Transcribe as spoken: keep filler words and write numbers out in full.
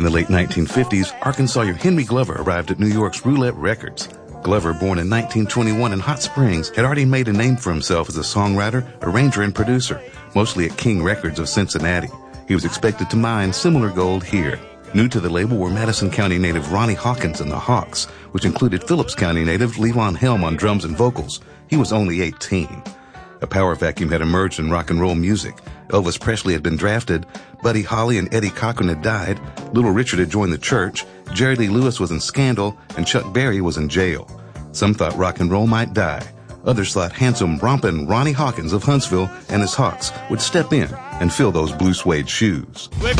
In the late nineteen fifties, Arkansas Henry Glover arrived at New York's Roulette Records. Glover, born in nineteen twenty-one in Hot Springs, had already made a name for himself as a songwriter, arranger, and producer, mostly at King Records of Cincinnati. He was expected to mine similar gold here. New to the label were Madison County native Ronnie Hawkins and the Hawks, which included Phillips County native Levon Helm on drums and vocals. He was only eighteen. A power vacuum had emerged in rock and roll music. Elvis Presley had been drafted, Buddy Holly and Eddie Cochran had died, Little Richard had joined the church, Jerry Lee Lewis was in scandal, and Chuck Berry was in jail. Some thought rock and roll might die. Others thought handsome, romping Ronnie Hawkins of Huntsville and his Hawks would step in and fill those blue suede shoes.